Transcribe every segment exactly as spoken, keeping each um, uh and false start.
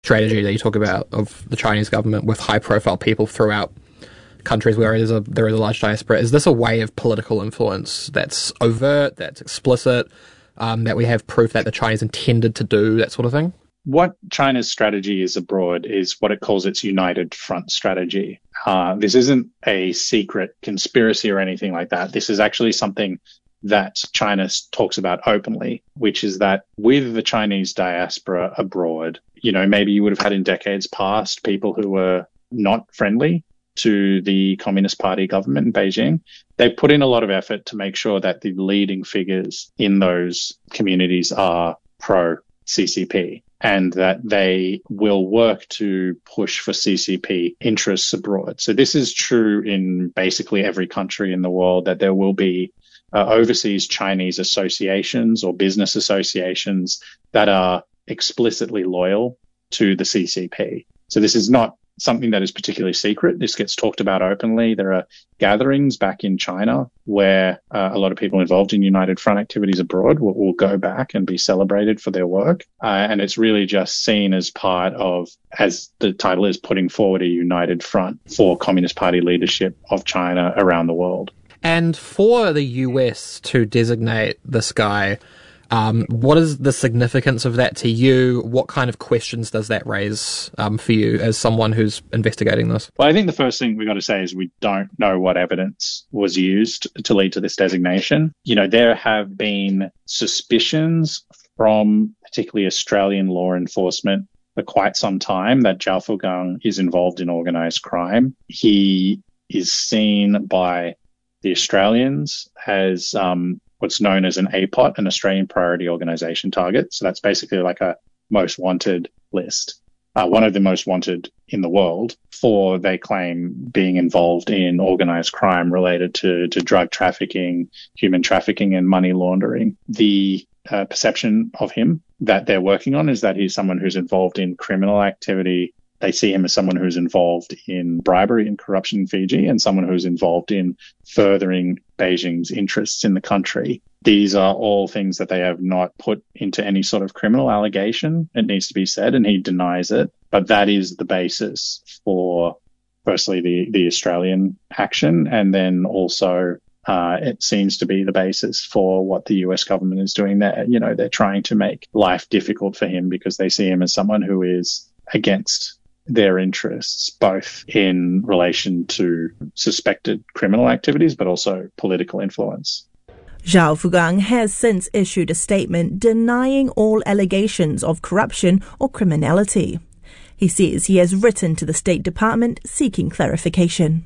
strategy that you talk about of the Chinese government with high-profile people throughout countries where it is a, there is a large diaspora, is this a way of political influence that's overt, that's explicit, um, that we have proof that the Chinese intended to do, that sort of thing? What China's strategy is abroad is what it calls its United Front strategy. Uh, this isn't a secret conspiracy or anything like that. This is actually something that China talks about openly, which is that with the Chinese diaspora abroad, you know, maybe you would have had in decades past people who were not friendly to the Communist Party government in Beijing. They put in a lot of effort to make sure that the leading figures in those communities are pro-C C P and that they will work to push for C C P interests abroad. So this is true in basically every country in the world, that there will be uh, overseas Chinese associations or business associations that are explicitly loyal to the C C P. So this is not something that is particularly secret. This gets talked about openly. There are gatherings back in China where uh, a lot of people involved in United Front activities abroad will, will go back and be celebrated for their work. Uh, and it's really just seen as part of, as the title is, putting forward a united front for Communist Party leadership of China around the world. And for the U S to designate this guy, Um, what is the significance of that to you? What kind of questions does that raise um, for you as someone who's investigating this? Well, I think the first thing we've got to say is we don't know what evidence was used to lead to this designation. You know, there have been suspicions from particularly Australian law enforcement for quite some time that Zhao Fugang is involved in organised crime. He is seen by the Australians as um, what's known as an A P O T, an Australian Priority Organisation target. So that's basically like a most wanted list, uh, one of the most wanted in the world for, they claim, being involved in organised crime related to, to drug trafficking, human trafficking and money laundering. The uh, perception of him that they're working on is that he's someone who's involved in criminal activity. They see him as someone who's involved in bribery and corruption in Fiji and someone who's involved in furthering Beijing's interests in the country. These are all things that they have not put into any sort of criminal allegation, it needs to be said, and he denies it. But that is the basis for, firstly, the, the Australian action, and then also uh, it seems to be the basis for what the U S government is doing there. You know, they're trying to make life difficult for him because they see him as someone who is against their interests, both in relation to suspected criminal activities, but also political influence. Zhao Fugang has since issued a statement denying all allegations of corruption or criminality. He says he has written to the State Department seeking clarification.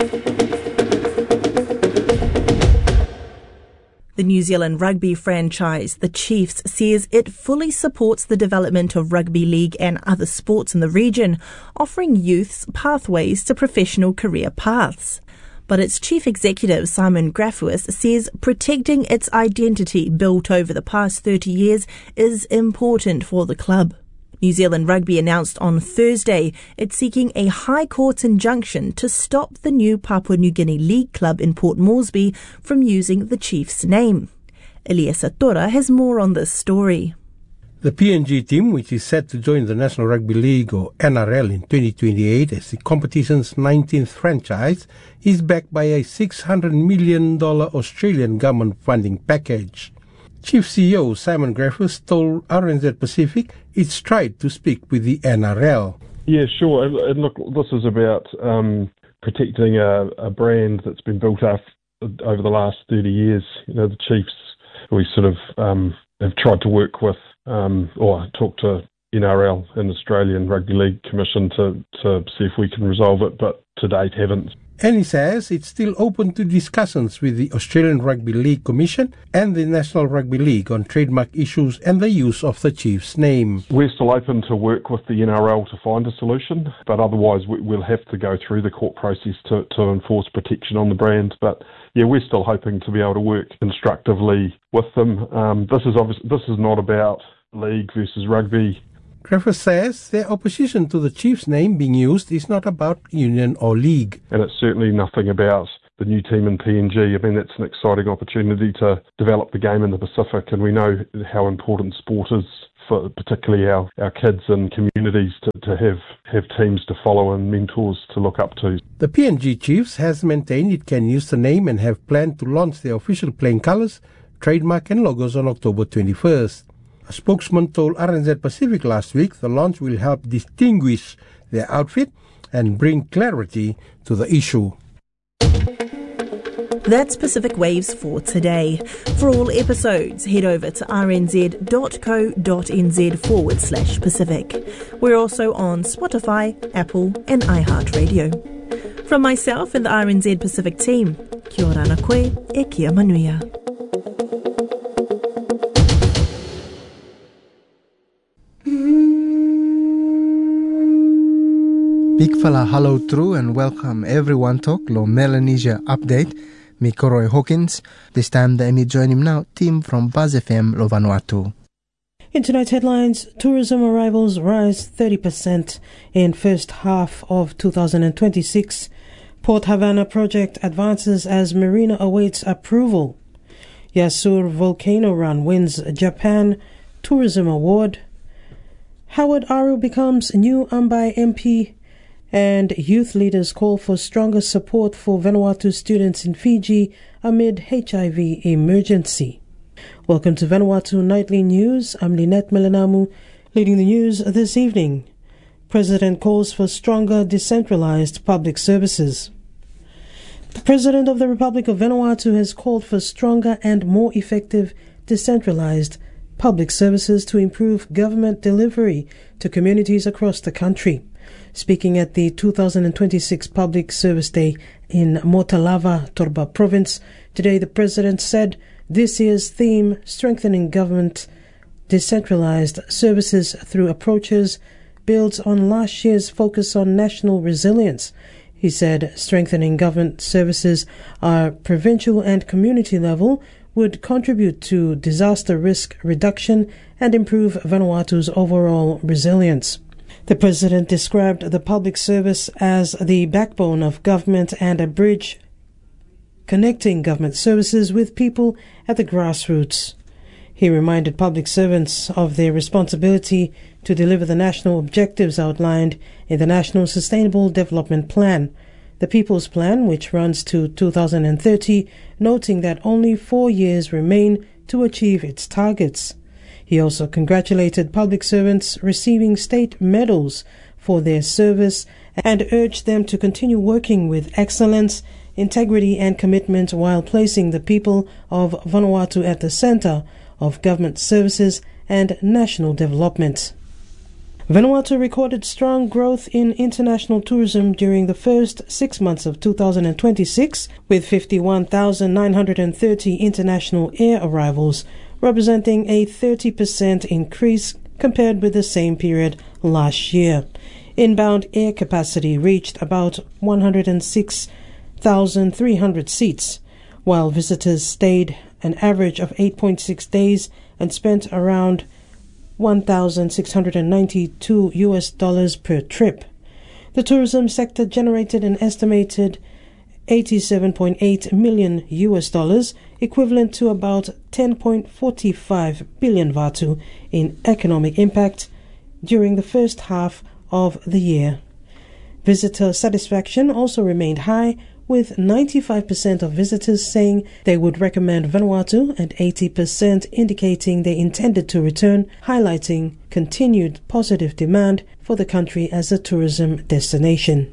The New Zealand rugby franchise, the Chiefs, says it fully supports the development of rugby league and other sports in the region, offering youths pathways to professional career paths. But its chief executive, Simon Graffuis, says protecting its identity built over the past thirty years is important for the club. New Zealand Rugby announced on Thursday it's seeking a High Court injunction to stop the new Papua New Guinea League club in Port Moresby from using the Chiefs' name. Elias Atora has more on this story. The P N G team, which is set to join the National Rugby League or N R L in twenty twenty-eight as the competition's nineteenth franchise, is backed by a six hundred million dollars Australian government funding package. Chief C E O Simon Graffuis told R N Z Pacific it's tried to speak with the N R L. Yeah, sure. And, and look, this is about um, protecting a, a brand that's been built up over the last thirty years. You know, the Chiefs, we sort of um, have tried to work with um, or talk to N R L and Australian Rugby League Commission to, to see if we can resolve it, but to date haven't. And he says it's still open to discussions with the Australian Rugby League Commission and the National Rugby League on trademark issues and the use of the Chiefs' name. We're still open to work with the N R L to find a solution, but otherwise we'll have to go through the court process to, to enforce protection on the brand. But yeah, we're still hoping to be able to work constructively with them. Um, this is obviously, this is not about league versus rugby. Graffuis says their opposition to the Chiefs' name being used is not about union or league. And it's certainly nothing about the new team in P N G. I mean, that's an exciting opportunity to develop the game in the Pacific, and we know how important sport is for particularly our, our kids and communities to, to have, have teams to follow and mentors to look up to. The P N G Chiefs has maintained it can use the name and have planned to launch their official playing colours, trademark and logos on October twenty-first. A spokesman told R N Z Pacific last week the launch will help distinguish their outfit and bring clarity to the issue. That's Pacific Waves for today. For all episodes, head over to rnz.co.nz forward slash Pacific. We're also on Spotify, Apple and iHeartRadio. From myself and the R N Z Pacific team, kia ora na koe e kia manuia. Big fella hello true and welcome everyone to Lo Melanesia Update. Me Koroi Hawkins. This time the me join him now, team from Buzz F M Lo Vanuatu. In tonight's headlines, tourism arrivals rise thirty percent in first half of two thousand twenty-six. Port Havana project advances as Marina awaits approval. Yasur Volcano Run wins Japan Tourism Award. Howard Aru becomes new Ambai M P. And youth leaders call for stronger support for Vanuatu students in Fiji amid H I V emergency. Welcome to Vanuatu Nightly News. I'm Lynette Melanamu, leading the news this evening. President calls for stronger decentralized public services. The President of the Republic of Vanuatu has called for stronger and more effective decentralized public services to improve government delivery to communities across the country. Speaking at the two thousand twenty-six Public Service Day in Motalava, Torba Province, today the President said this year's theme, Strengthening Government Decentralized Services Through Approaches, builds on last year's focus on national resilience. He said strengthening government services at provincial and community level would contribute to disaster risk reduction and improve Vanuatu's overall resilience. The President described the public service as the backbone of government and a bridge connecting government services with people at the grassroots. He reminded public servants of their responsibility to deliver the national objectives outlined in the National Sustainable Development Plan, the People's Plan, which runs to two thousand thirty, noting that only four years remain to achieve its targets. He also congratulated public servants receiving state medals for their service and urged them to continue working with excellence, integrity and commitment while placing the people of Vanuatu at the center of government services and national development. Vanuatu recorded strong growth in international tourism during the first six months of two thousand twenty-six, with fifty-one thousand nine hundred thirty international air arrivals, representing a thirty percent increase compared with the same period last year. Inbound air capacity reached about one hundred six thousand three hundred seats, while visitors stayed an average of eight point six days and spent around one thousand six hundred ninety-two U S dollars per trip. The tourism sector generated an estimated eighty-seven point eight million U S dollars, equivalent to about ten point four five billion Vatu in economic impact during the first half of the year. Visitor satisfaction also remained high, with ninety-five percent of visitors saying they would recommend Vanuatu and eighty percent indicating they intended to return, highlighting continued positive demand for the country as a tourism destination.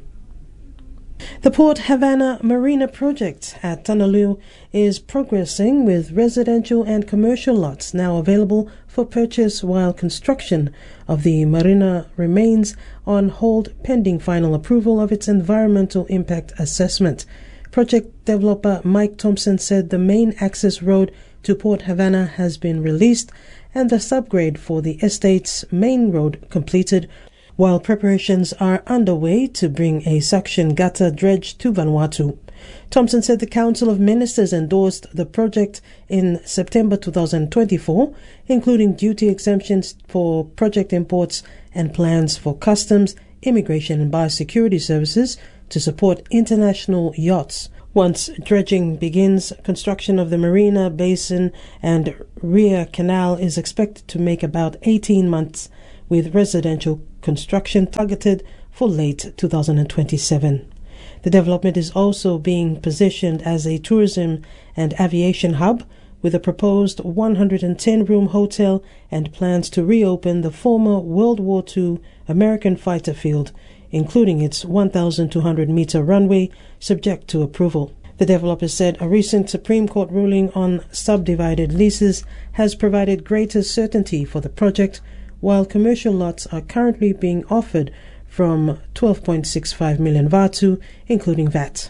The Port Havana Marina project at Tanaloo is progressing, with residential and commercial lots now available for purchase, while construction of the marina remains on hold pending final approval of its environmental impact assessment. Project developer Mike Thompson said the main access road to Port Havana has been released and the subgrade for the estate's main road completed, while preparations are underway to bring a suction gutter dredge to Vanuatu. Thompson said the Council of Ministers endorsed the project in September two thousand twenty-four, including duty exemptions for project imports and plans for customs, immigration and biosecurity services to support international yachts, Once dredging begins, construction of the Marina Basin and Rear Canal is expected to make about eighteen months, with residential construction targeted for late two thousand twenty-seven. The development is also being positioned as a tourism and aviation hub, with a proposed one hundred ten room hotel and plans to reopen the former World War Two American fighter field, including its one thousand two hundred meter runway, subject to approval. The developer said a recent Supreme Court ruling on subdivided leases has provided greater certainty for the project, while commercial lots are currently being offered from twelve point six five million Vatu, including V A T.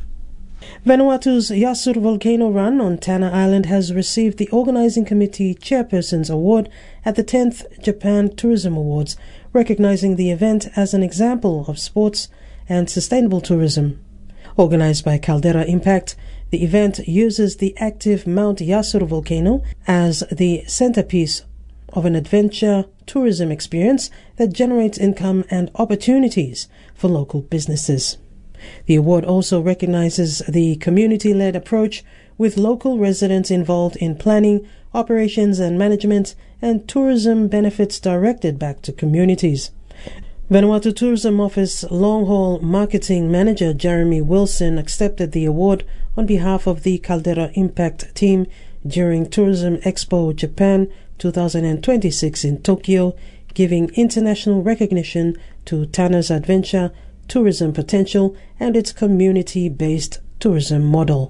Vanuatu's Yasur Volcano Run on Tanna Island has received the Organizing Committee Chairperson's Award at the tenth Japan Tourism Awards, recognizing the event as an example of sports and sustainable tourism. Organized by Caldera Impact, the event uses the active Mount Yasur volcano as the centerpiece of an adventure tourism experience that generates income and opportunities for local businesses. The award also recognizes the community-led approach, with local residents involved in planning, operations and management, and tourism benefits directed back to communities. Vanuatu Tourism Office Long-Haul Marketing Manager Jeremy Wilson accepted the award on behalf of the Caldera Impact team during Tourism Expo Japan twenty twenty-six in Tokyo, giving international recognition to Tanna's adventure, tourism potential, and its community-based tourism model.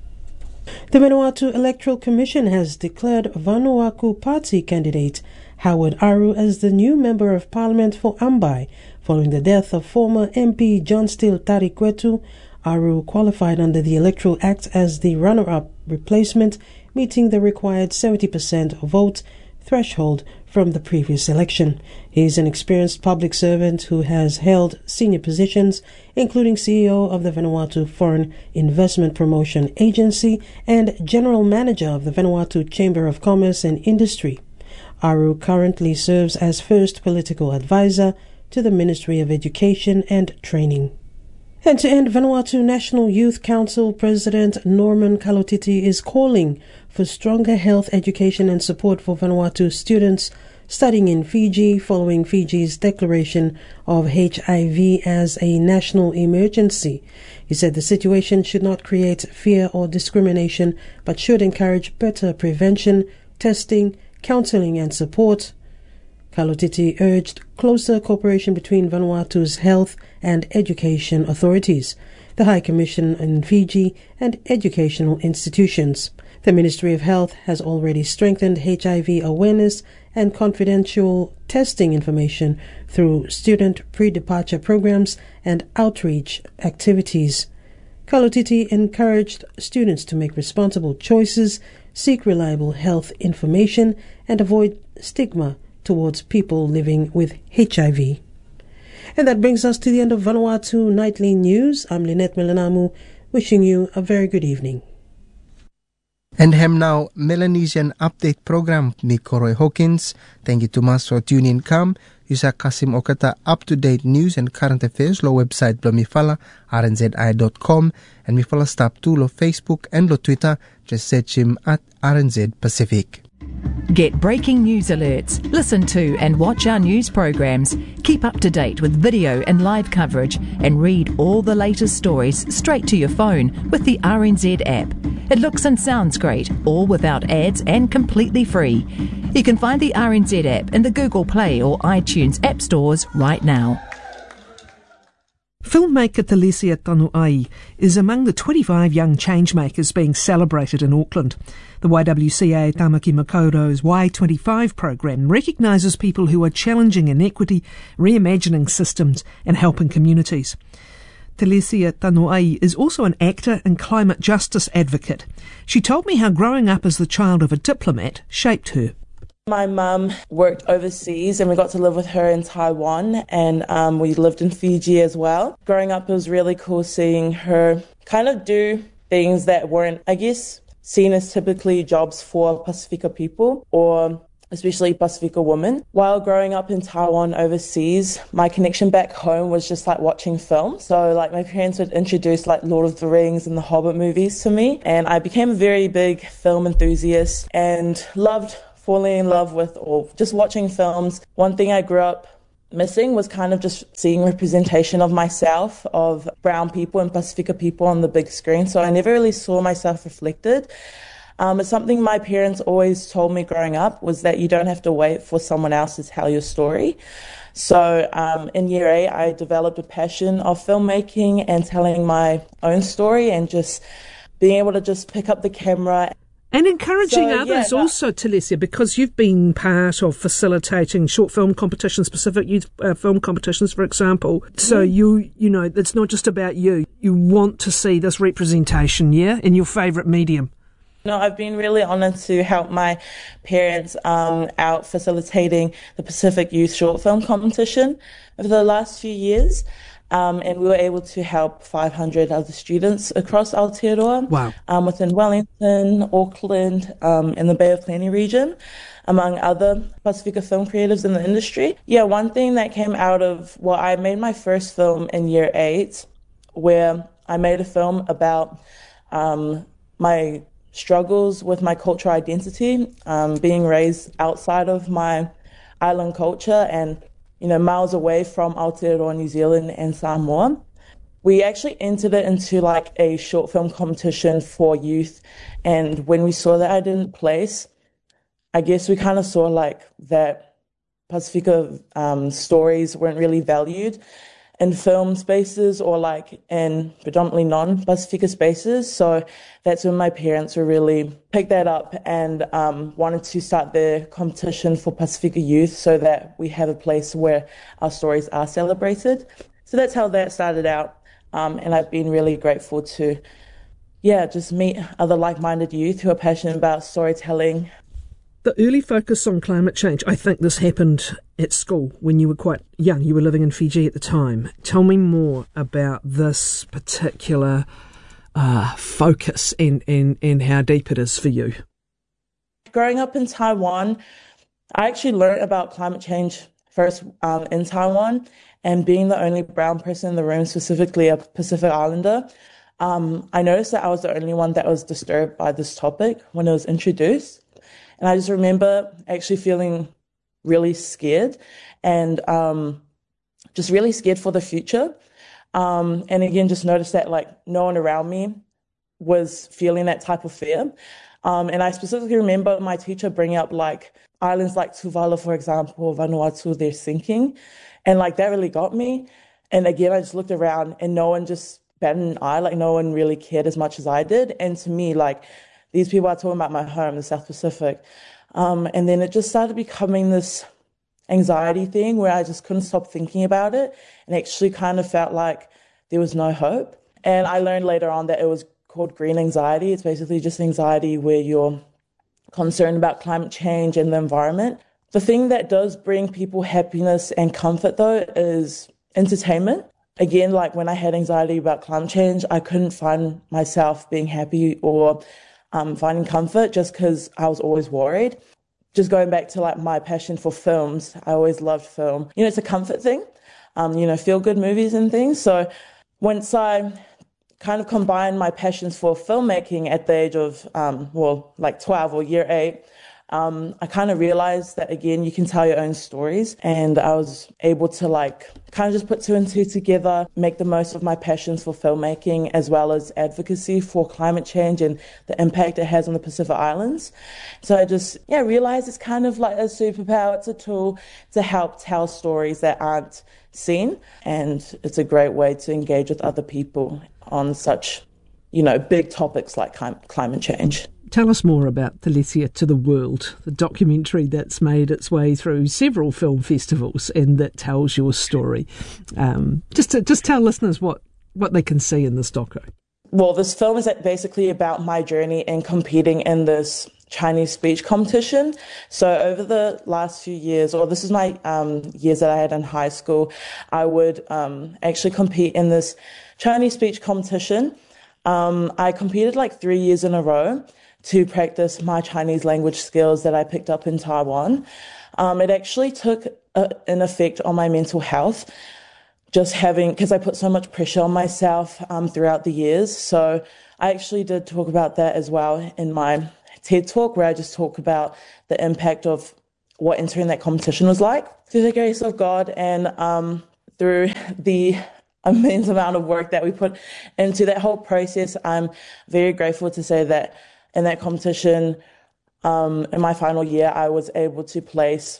The Vanuatu Electoral Commission has declared Vanuatu Party candidate Howard Aru as the new Member of Parliament for Ambai, following the death of former M P John Steele Tarikwetu. Aru qualified under the Electoral Act as the runner-up replacement, meeting the required seventy percent vote threshold from the previous election. He is an experienced public servant who has held senior positions, including C E O of the Vanuatu Foreign Investment Promotion Agency and General Manager of the Vanuatu Chamber of Commerce and Industry. Aru currently serves as first political advisor to the Ministry of Education and Training. And to end, Vanuatu National Youth Council President Norman Kalotiti is calling for stronger health education and support for Vanuatu students studying in Fiji following Fiji's declaration of H I V as a national emergency. He said the situation should not create fear or discrimination, but should encourage better prevention, testing, counseling and support. Kalotiti urged closer cooperation between Vanuatu's health and education authorities, the High Commission in Fiji, and educational institutions. The Ministry of Health has already strengthened H I V awareness and confidential testing information through student pre-departure programs and outreach activities. Kalotiti encouraged students to make responsible choices, seek reliable health information, and avoid stigma towards people living with H I V. And that brings us to the end of Vanuatu Nightly News. I'm Lynette Melanamu, wishing you a very good evening. And hem now Melanesian Update Program ni Koroi Hawkins. Thank you to mas for tuning in. Come, Yusa Kasim Okata up-to-date news and current affairs lo website blo mifala r n z i dot com and mifala stop to lo Facebook and lo Twitter. Just search him at R N Z Pacific. Get breaking news alerts, listen to and watch our news programs, keep up to date with video and live coverage, and read all the latest stories straight to your phone with the R N Z app. It looks and sounds great, all without ads and completely free. You can find the R N Z app in the Google Play or iTunes app stores right now. Filmmaker Talicia Tanuai is among the twenty-five young changemakers being celebrated in Auckland. The Y W C A Tamaki Makaurau's Y twenty-five program recognises people who are challenging inequity, reimagining systems and helping communities. Talicia Tanuai is also an actor and climate justice advocate. She told me how growing up as the child of a diplomat shaped her. My mum worked overseas and we got to live with her in Taiwan, and um, we lived in Fiji as well. Growing up, it was really cool seeing her kind of do things that weren't, I guess, seen as typically jobs for Pacifica people or especially Pacifica women. While growing up in Taiwan overseas, my connection back home was just like watching film. So like my parents would introduce like Lord of the Rings and the Hobbit movies to me, and I became a very big film enthusiast and loved falling in love with or just watching films. One thing I grew up missing was kind of just seeing representation of myself, of brown people and Pacifica people on the big screen. So I never really saw myself reflected. Um, it's something my parents always told me growing up, was that you don't have to wait for someone else to tell your story. So um, in year eight, I developed a passion of filmmaking and telling my own story and just being able to just pick up the camera. And encouraging So, others yeah, also, Telesia, because you've been part of facilitating short film competitions, specific youth uh, film competitions, for example. So you, you know, it's not just about you. You want to see this representation, yeah, in your favourite medium. No, I've been really honoured to help my parents um, out facilitating the Pacific Youth Short Film Competition over the last few years. Um, and we were able to help five hundred other students across Aotearoa. Wow. Um, within Wellington, Auckland, um, and the Bay of Plenty region, among other Pacifica film creatives in the industry. Yeah, one thing that came out of, well, I made my first film in year eight, where I made a film about um, my struggles with my cultural identity, um, being raised outside of my island culture and, you know, miles away from Aotearoa, New Zealand and Samoa. We actually entered it into like a short film competition for youth. And when we saw that I didn't place, I guess we kind of saw like that Pacifica um, stories weren't really valued in film spaces or like in predominantly non-Pacifica spaces. So that's when my parents were really picked that up and um, wanted to start the competition for Pacifica youth so that we have a place where our stories are celebrated. So that's how that started out. Um, and I've been really grateful to, yeah, just meet other like-minded youth who are passionate about storytelling. The early focus on climate change, I think this happened at school when you were quite young. You were living in Fiji at the time. Tell me more about this particular uh, focus and, and, and how deep it is for you. Growing up in Taiwan, I actually learned about climate change first um, in Taiwan, and being the only brown person in the room, specifically a Pacific Islander, um, I noticed that I was the only one that was disturbed by this topic when it was introduced. And I just remember actually feeling really scared and um, just really scared for the future. Um, and again, just noticed that like no one around me was feeling that type of fear. Um, and I specifically remember my teacher bringing up like islands like Tuvalu, for example, Vanuatu, they're sinking. And like that really got me. And again, I just looked around and no one just batted an eye, like no one really cared as much as I did. And to me, like, these people are talking about my home, the South Pacific. Um, and then it just started becoming this anxiety thing where I just couldn't stop thinking about it and actually kind of felt like there was no hope. And I learned later on that it was called green anxiety. It's basically just anxiety where you're concerned about climate change and the environment. The thing that does bring people happiness and comfort, though, is entertainment. Again, like when I had anxiety about climate change, I couldn't find myself being happy or Um, finding comfort just because I was always worried. Just going back to like my passion for films, I always loved film. You know, it's a comfort thing, um, you know, feel good movies and things. So once I kind of combined my passions for filmmaking at the age of, um, well, like twelve or year eight, um, I kind of realized that, again, you can tell your own stories. And I was able to like kind of just put two and two together, make the most of my passions for filmmaking as well as advocacy for climate change and the impact it has on the Pacific Islands. So I just, yeah, realized it's kind of like a superpower. It's a tool to help tell stories that aren't seen. And it's a great way to engage with other people on such, you know, big topics like climate change. Tell us more about Telesia to the World, the documentary that's made its way through several film festivals and that tells your story. Um, just to, just tell listeners what, what they can see in this doco. Well, this film is basically about my journey in competing in this Chinese speech competition. So over the last few years, or this is my um, years that I had in high school, I would um, actually compete in this Chinese speech competition. Um, I competed like three years in a row. to practice my Chinese language skills that I picked up in Taiwan. Um, it actually took a, an effect on my mental health, just having, because I put so much pressure on myself um, throughout the years. So I actually did talk about that as well in my TED Talk, where I just talk about the impact of what entering that competition was like. Through the grace of God and um, through the immense amount of work that we put into that whole process, I'm very grateful to say that in that competition, um, in my final year, I was able to place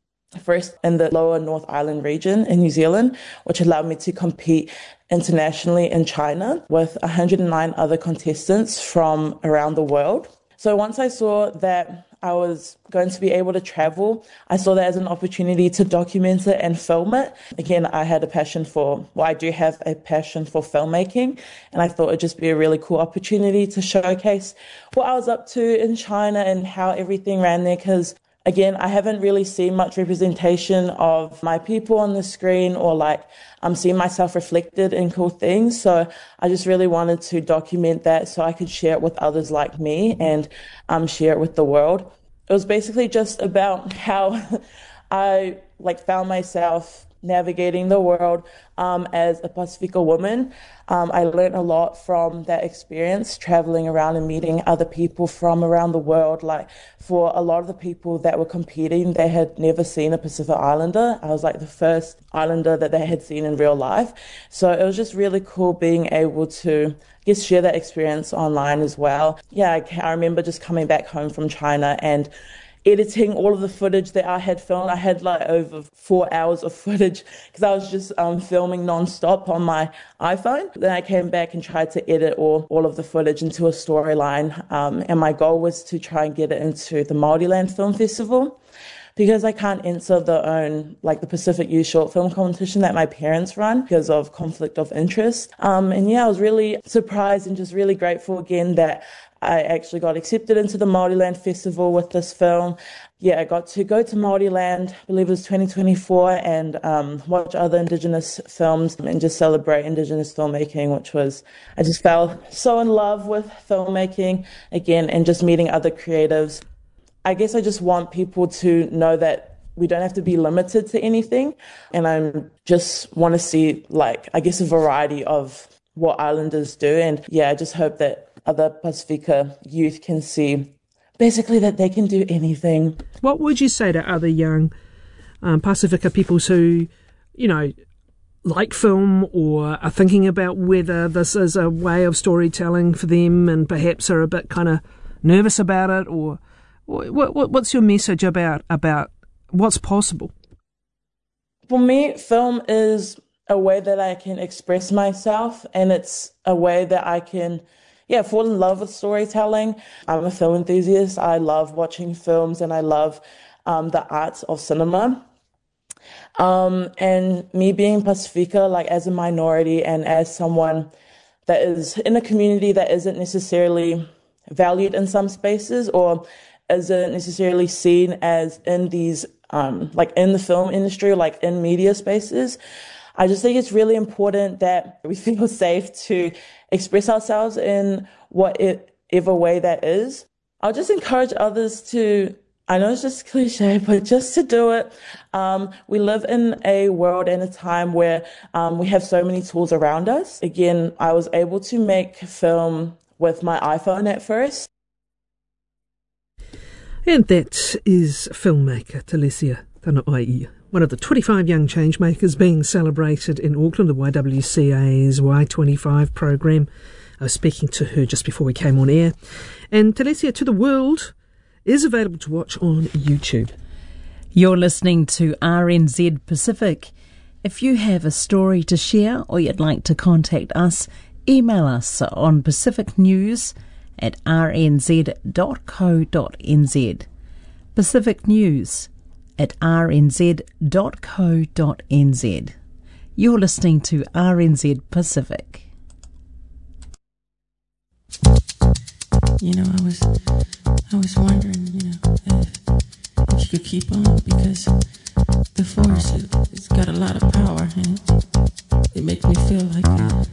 first in the lower North Island region in New Zealand, which allowed me to compete internationally in China with one hundred nine other contestants from around the world. So once I saw that I was going to be able to travel, I saw that as an opportunity to document it and film it. Again, I had a passion for, well, I do have a passion for filmmaking, and I thought it'd just be a really cool opportunity to showcase what I was up to in China and how everything ran there, because again, I haven't really seen much representation of my people on the screen, or like I'm seeing myself reflected in cool things. So I just really wanted to document that so I could share it with others like me and um, share it with the world. It was basically just about how I like found myself navigating the world um, as a Pacifica woman. Um, I learned a lot from that experience, traveling around and meeting other people from around the world. Like for a lot of the people that were competing, they had never seen a Pacific Islander. I was like the first Islander that they had seen in real life. So it was just really cool being able to, I guess, share that experience online as well. Yeah, I, I remember just coming back home from China and editing all of the footage that I had filmed. I had like over four hours of footage because I was just um, filming non-stop on my iPhone. Then I came back and tried to edit all, all of the footage into a storyline. Um, and my goal was to try and get it into the Māoriland Film Festival, because I can't enter the own, like the Pacific Youth Short Film Competition that my parents run because of conflict of interest. Um, and yeah, I was really surprised and just really grateful again that I actually got accepted into the Māoriland Festival with this film. Yeah, I got to go to Māoriland, I believe it was twenty twenty-four, and um, watch other Indigenous films and just celebrate Indigenous filmmaking, which was, I just fell so in love with filmmaking again and just meeting other creatives. I guess I just want people to know that we don't have to be limited to anything. And I just want to see, like, I guess a variety of what islanders do. And yeah, I just hope that other Pacifica youth can see basically that they can do anything. What would you say to other young um, Pacifica peoples who, you know, like film or are thinking about whether this is a way of storytelling for them and perhaps are a bit kind of nervous about it? Or what, what, what's your message about, about what's possible? For me, film is a way that I can express myself, and it's a way that I can Yeah, fall in love with storytelling. I'm a film enthusiast. I love watching films and I love um, the arts of cinema. Um, and me being Pacifica, like as a minority and as someone that is in a community that isn't necessarily valued in some spaces or isn't necessarily seen as in these, um, like in the film industry, or like in media spaces, I just think it's really important that we feel safe to express ourselves in whatever way that is. I'll just encourage others to, I know it's just cliche, but just to do it. Um, we live in a world and a time where um, we have so many tools around us. Again, I was able to make film with my iPhone at first. And that is filmmaker Telesia Tanoai, one of the twenty-five young changemakers being celebrated in Auckland, the Y W C A's Y twenty-five program. I was speaking to her just before we came on air. And Telesia to the World is available to watch on YouTube. You're listening to R N Z Pacific. If you have a story to share or you'd like to contact us, email us on pacificnews at r n z dot co dot n z. Pacific News at r n z dot co dot n z. You're listening to R N Z Pacific. You know, I was, I was wondering, you know, if, if you could keep on, because the force, it, it's got a lot of power, and it, it makes me feel like